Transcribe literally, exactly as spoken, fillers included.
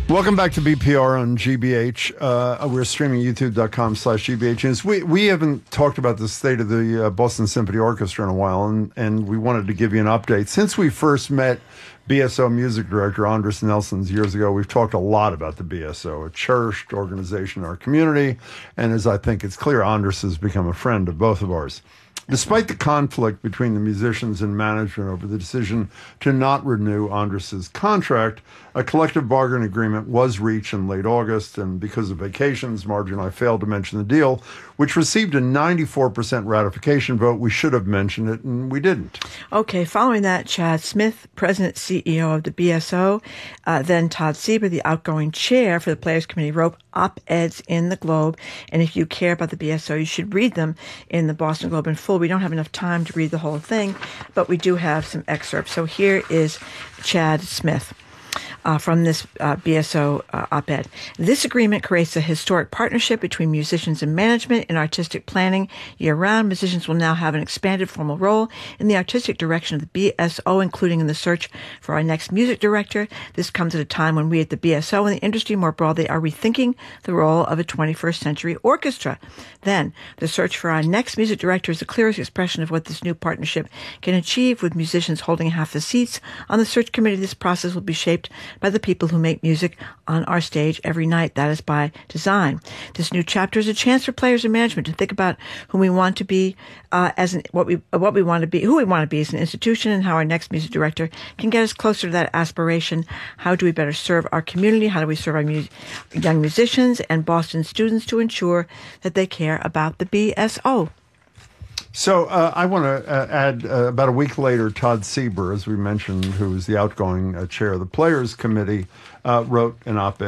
Welcome back to B P R on G B H. Uh, we're streaming youtube.com slash GBH News. We, we haven't talked about the state of the uh, Boston Symphony Orchestra in a while, and, and we wanted to give you an update. Since we first met B S O music director Andres Nelsons years ago, we've talked a lot about the B S O, a cherished organization in our community, and as I think it's clear, Andres has become a friend of both of ours. Despite the conflict between the musicians and management over the decision to not renew Andres's contract, a collective bargaining agreement was reached in late August, and because of vacations, Margie and I failed to mention the deal, which received a ninety-four percent ratification vote. We should have mentioned it, and we didn't. Okay, following that, Chad Smith, President C E O of the B S O, uh, then Todd Sieber, the outgoing chair for the Players Committee, wrote op-eds in the Globe, and if you care about the B S O, you should read them in the Boston Globe in full. We don't have enough time to read the whole thing, but we do have some excerpts. So here is Chad Smith. Uh, from this uh, B S O uh, op-ed. This agreement creates a historic partnership between musicians and management in artistic planning year-round. Musicians will now have an expanded formal role in the artistic direction of the B S O, including in the search for our next music director. This comes at a time when we at the B S O and the industry more broadly are rethinking the role of a twenty-first century orchestra. Then, the search for our next music director is the clearest expression of what this new partnership can achieve, with musicians holding half the seats on the search committee. This process will be shaped by the people who make music on our stage every night. That is by design. This new chapter is a chance for players and management to think about who we want to be uh, as an, what we what we want to be, who we want to be as an institution, and how our next music director can get us closer to that aspiration. How do we better serve our community? How do we serve our mu- young musicians and Boston students to ensure that they care about the B S O? So uh, I want to uh, add, uh, about a week later, Todd Sieber, as we mentioned, who is the outgoing uh, chair of the Players Committee, uh, wrote an op-ed